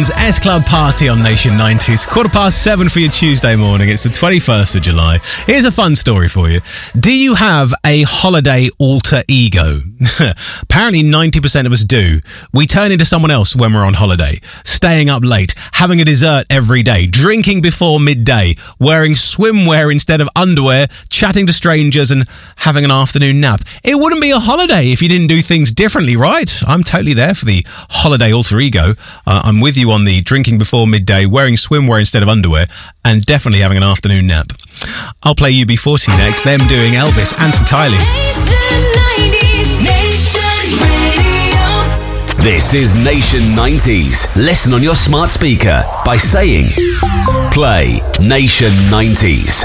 Gordon's S Club Party on Nation 90s. 7:15 for your Tuesday morning. It's the 21st of July. Here's a fun story for you. Do you have a holiday alter ego? Apparently 90% of us do. We turn into someone else when we're on holiday. Staying up late, having a dessert every day, drinking before midday, wearing swimwear instead of underwear, chatting to strangers and having an afternoon nap. It wouldn't be a holiday if you didn't do things differently, right? I'm totally there for the holiday alter ego. I'm with you on the drinking before midday, wearing swimwear instead of underwear, and definitely having an afternoon nap. I'll play UB40 next, them doing Elvis and some Kylie. This is Nation 90s. Listen on your smart speaker by saying, play Nation 90s.